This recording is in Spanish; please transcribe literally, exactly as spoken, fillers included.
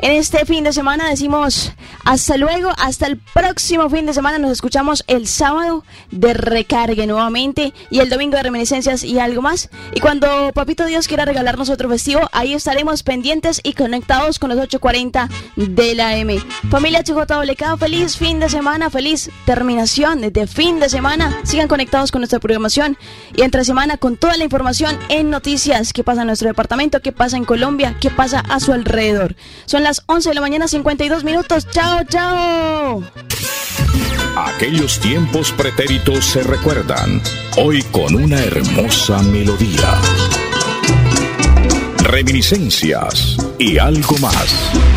en este fin de semana. Decimos hasta luego, hasta el próximo fin de semana. Nos escuchamos el sábado de recargue nuevamente y el domingo de reminiscencias y algo más. Y cuando Papito Dios quiera regalarnos otro festivo, ahí estaremos pendientes y conectados con los ocho cuarenta de la M. Familia H J W K, feliz fin de semana, feliz terminación de fin de semana. Sigan conectados con nuestra programación y entre semana con toda la información en noticias. ¿Qué pasa en nuestro departamento? ¿Qué pasa en Colombia? ¿Qué pasa a su alrededor? Son las once de la mañana, cincuenta y dos minutos. ¡Chao, chao! Aquellos tiempos pretéritos se recuerdan, hoy con una hermosa melodía. Reminiscencias y algo más.